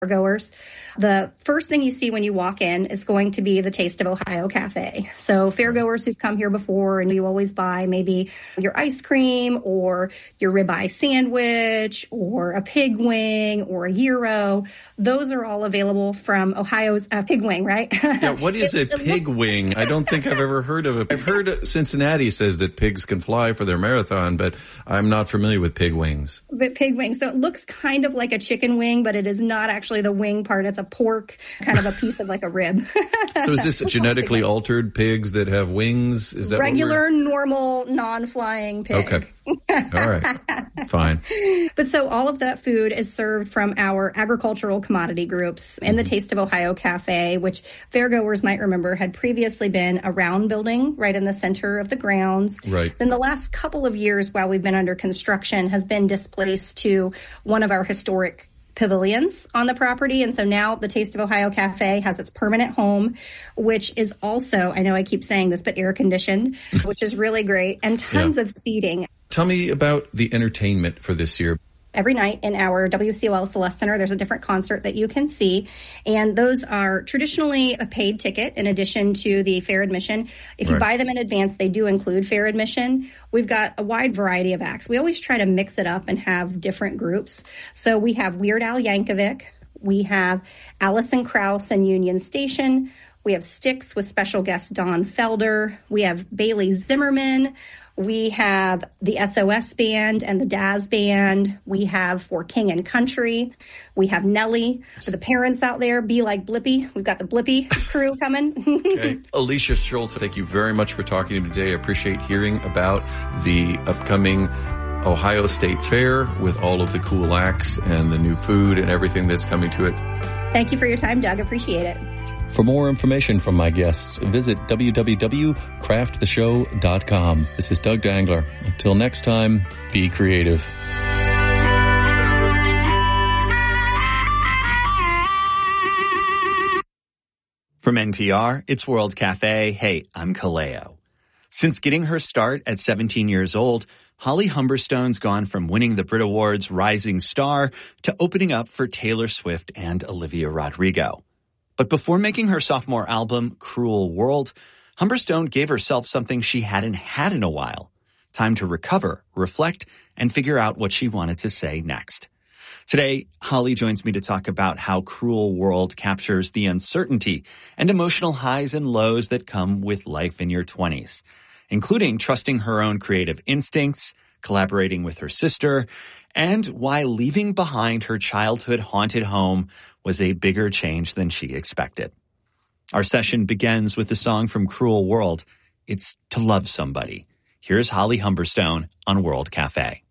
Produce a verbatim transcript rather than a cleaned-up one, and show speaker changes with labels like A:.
A: goers. The first thing you see when you walk in is going to be the Taste of Ohio Cafe. So fairgoers who've come here before, and you always buy maybe your ice cream or your ribeye sandwich or a pig wing or a gyro. Those are all available from Ohio's uh, Pig Wing, right?
B: Yeah, what is a pig wing? I don't think I've ever heard of it. I've heard Cincinnati says that pigs can fly for their marathon, but I'm not familiar with pig wings.
A: But pig wings. So it looks kind of like a chicken wing, but it is not actually the wing part. It's a pork, kind of a piece of like a rib.
B: So is this genetically altered pigs that have wings? Is that
A: regular, normal, non-flying pig?
B: Okay. All right. Fine.
A: But so all of that food is served from our agricultural commodity groups in the Taste of Ohio Cafe, which fairgoers might remember had previously been a round building right in the center of the grounds.
B: Right.
A: Then the last couple of years while we've been under construction has been displaced to one of our historic pavilions on the property. And so now the Taste of Ohio Cafe has its permanent home, which is also, I know I keep saying this, but air conditioned, which is really great, and tons yeah. of seating.
B: Tell me about the entertainment for this year.
A: Every night in our W C O L Celeste Center, there's a different concert that you can see. And those are traditionally a paid ticket in addition to the fair admission. If you right. buy them in advance, they do include fair admission. We've got a wide variety of acts. We always try to mix it up and have different groups. So we have Weird Al Yankovic. We have Alison Krauss and Union Station. We have Styx with special guest Don Felder. We have Bailey Zimmerman. We have the S O S Band and the Daz Band. We have For King and Country. We have Nelly. For the parents out there, be like Blippi. We've got the Blippi crew coming.
B: Okay. Alicia Schultz, thank you very much for talking to me today. I appreciate hearing about the upcoming Ohio State Fair with all of the cool acts and the new food and everything that's coming to it.
A: Thank you for your time, Doug. Appreciate it.
B: For more information from my guests, visit w w w dot craft the show dot com. This is Doug Dangler. Until next time, be creative.
C: From N P R, it's World Cafe. Hey, I'm Kaleo. Since getting her start at seventeen years old, Holly Humberstone's gone from winning the Brit Awards Rising Star to opening up for Taylor Swift and Olivia Rodrigo. But before making her sophomore album, Cruel World, Humberstone gave herself something she hadn't had in a while. Time to recover, reflect, and figure out what she wanted to say next. Today, Holly joins me to talk about how Cruel World captures the uncertainty and emotional highs and lows that come with life in your twenties, including trusting her own creative instincts, collaborating with her sister, and why leaving behind her childhood haunted home was a bigger change than she expected. Our session begins with the song from Cruel World. It's To Love Somebody. Here's Holly Humberstone on World Cafe.